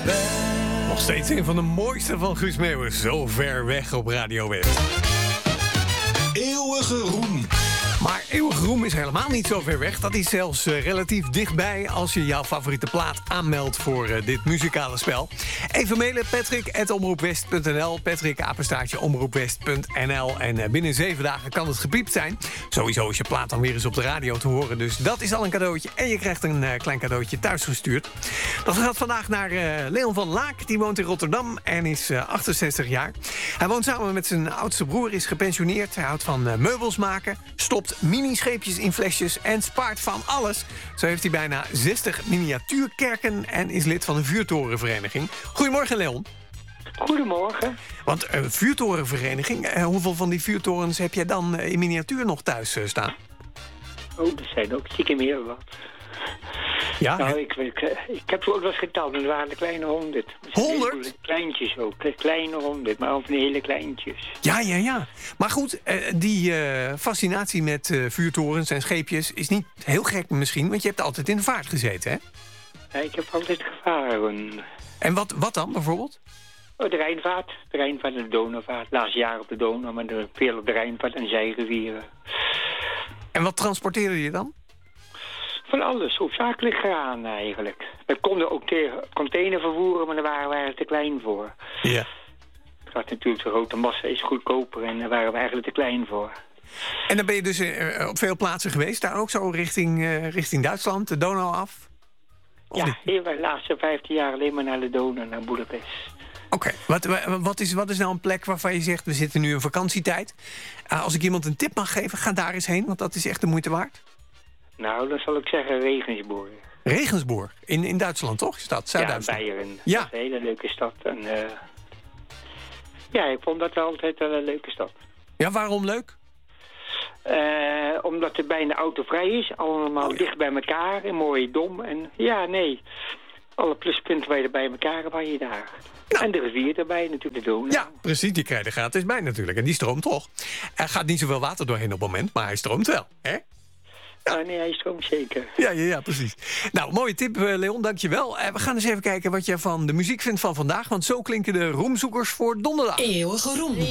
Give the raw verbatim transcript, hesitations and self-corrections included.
Nog steeds een van de mooiste van Guus Meeuwis. Zo ver weg op Radio West. Eeuwige roem. Maar eeuwige roem is helemaal niet zo ver weg. Dat is zelfs uh, relatief dichtbij als je jouw favoriete plaat aanmeldt voor uh, dit muzikale spel. Even mailen, patrick at omroepwest punt n l, patrick apenstaartje omroepwest punt n l. En uh, binnen zeven dagen kan het gepiept zijn. Sowieso is je plaat dan weer eens op de radio te horen. Dus dat is al een cadeautje. En je krijgt een uh, klein cadeautje thuisgestuurd. Dat gaat vandaag naar uh, Leon van Laak. Die woont in Rotterdam en is uh, achtenzestig jaar. Hij woont samen met zijn oudste broer, is gepensioneerd. Hij houdt van uh, meubels maken, stopt mini-scheepjes in flesjes en spaart van alles. Zo heeft hij bijna zestig miniatuurkerken en is lid van een vuurtorenvereniging. Goedemorgen, Leon. Goedemorgen. Want een vuurtorenvereniging, eh, hoeveel van die vuurtorens heb jij dan in miniatuur nog thuis uh, staan? Oh, dat zijn ook stiekem meer wat. Ja? Nou, ik, ik, ik heb ze ook wel eens geteld, en er waren de kleine honderd. Honderd? Kleintjes ook, kleine honderd, maar ook van de hele kleintjes. Ja, ja, ja. Maar goed, uh, die uh, fascinatie met uh, vuurtorens en scheepjes is niet heel gek misschien, want je hebt altijd in de vaart gezeten, hè? Ja, ik heb altijd gevaren. En wat, wat dan bijvoorbeeld? Oh, de Rijnvaart. De Rijnvaart en de Donauvaart. Laatste jaar op de Donau, maar de, veel op de Rijnvaart en zijrivieren. En wat transporteerde je dan? Van alles, hoofdzakelijk graan eigenlijk. We konden ook tegen container vervoeren, maar daar waren we eigenlijk te klein voor. Ja. Het gaat natuurlijk, de grote massa is goedkoper en daar waren we eigenlijk te klein voor. En dan ben je dus uh, op veel plaatsen geweest, daar ook zo richting, uh, richting Duitsland, de Donau af? Of ja, hier de laatste vijftien jaar alleen maar naar de Donau, naar Boedapest. Oké, okay. wat, wat, is, wat is nou een plek waarvan je zegt, we zitten nu in vakantietijd. Uh, als ik iemand een tip mag geven, ga daar eens heen, want dat is echt de moeite waard. Nou, dan zal ik zeggen Regensburg. Regensburg, in, in Duitsland toch? Stad, Zuid-Duitsland. Ja, Beieren. Ja. Dat is een hele leuke stad. En, uh, ja, ik vond dat altijd wel een leuke stad. Ja, waarom leuk? Uh, omdat het bijna autovrij is. Allemaal oh, ja. dicht bij elkaar. En mooi dom. En ja, nee. Alle pluspunten waar je er bij elkaar heb, je daar. Nou. En de rivier erbij, natuurlijk de Donau. Ja, precies. Die krijg je gratis bij natuurlijk. En die stroomt toch. Er gaat niet zoveel water doorheen op het moment, maar hij stroomt wel. Hè? Ja. Oh, nee, hij stroomt zeker. Ja, ja, ja, precies. Nou, mooie tip, Leon, dankjewel. Uh, we gaan eens even kijken wat je van de muziek vindt van vandaag. Want zo klinken de roemzoekers voor donderdag. Eeuwige roem.